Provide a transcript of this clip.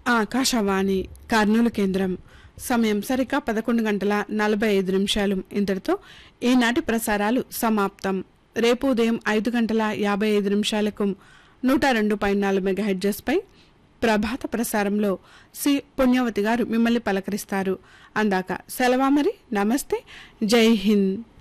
ఆకాశవాణి కర్నూలు కేంద్రం. సమయం సరిగ్గా 11:45. ఇంతటితో ఈనాటి ప్రసారాలు సమాప్తం. రేపు ఉదయం 5:55 102.4 మెగాహెర్ట్జ్ పై ప్రభాత ప్రసారంలో సి పుణ్యవతి గారు మిమ్మల్ని పలకరిస్తారు. అందాక సెలవా మరి. నమస్తే, జై హింద్.